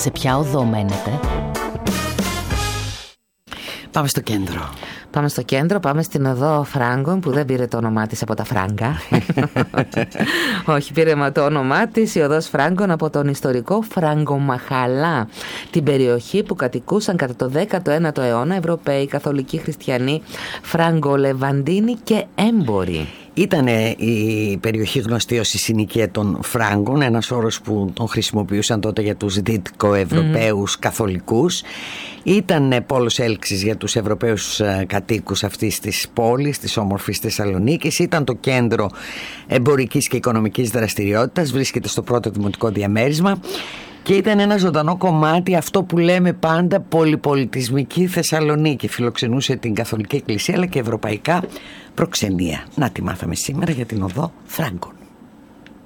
Σε ποια οδό μένετε? Πάμε στο κέντρο. Πάμε στο κέντρο, πάμε στην οδό Φράγκων, που δεν πήρε το όνομά της από τα φράγκα. Όχι, πήρε το όνομά της η οδός Φράγκων από τον ιστορικό Φραγκομαχαλά, την περιοχή που κατοικούσαν κατά το 19ο αιώνα Ευρωπαίοι, Καθολικοί, Χριστιανοί, Φραγκολεβαντίνοι και έμποροι. Ήταν η περιοχή γνωστή ως η συνοικία των Φράγκων, ένας όρος που τον χρησιμοποιούσαν τότε για τους Δυτικοευρωπαίους καθολικούς. Ήταν πόλος έλξης για τους Ευρωπαίους κατοίκους αυτής της πόλης, της όμορφης Θεσσαλονίκης. Ήταν το κέντρο εμπορικής και οικονομικής δραστηριότητας, βρίσκεται στο πρώτο δημοτικό διαμέρισμα και ήταν ένα ζωντανό κομμάτι, αυτό που λέμε πάντα πολυπολιτισμική Θεσσαλονίκη. Φιλοξενούσε την Καθολική Εκκλησία αλλά και ευρωπαϊκά προξενία. Να τη μάθαμε σήμερα για την οδό Φράγκων.